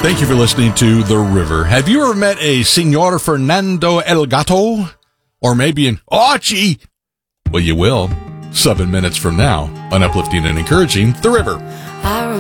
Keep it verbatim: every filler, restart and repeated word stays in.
Thank you for listening to The River. Have you ever met a Senor Fernando El Gato? Or maybe an Archie? Well, you will. Seven minutes from now on Uplifting and Encouraging The River.